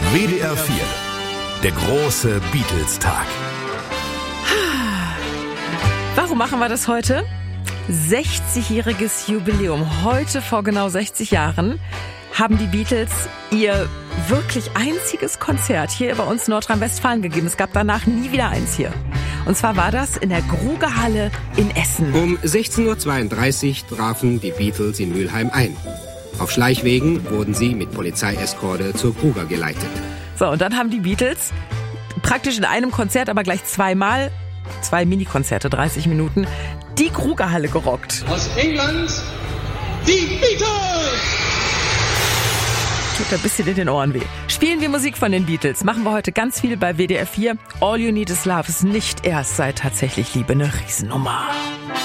WDR 4, der große Beatles-Tag. Warum machen wir das heute? 60-jähriges Jubiläum. Heute vor genau 60 Jahren haben die Beatles ihr wirklich einziges Konzert hier bei uns in Nordrhein-Westfalen gegeben. Es gab danach nie wieder eins hier. Und zwar war das in der Grugehalle in Essen. Um 16.32 Uhr trafen die Beatles in Mülheim ein. Auf Schleichwegen wurden sie mit Polizeieskorte zur Gruger geleitet. So, und dann haben die Beatles praktisch in einem Konzert, aber gleich zweimal, 2 Minikonzerte, 30 Minuten, die Grugerhalle gerockt. Aus England, die Beatles! Tut ein bisschen in den Ohren weh. Spielen wir Musik von den Beatles. Machen wir heute ganz viel bei WDR 4. All You Need Is Love ist nicht erst seit tatsächlich Liebe eine Riesennummer.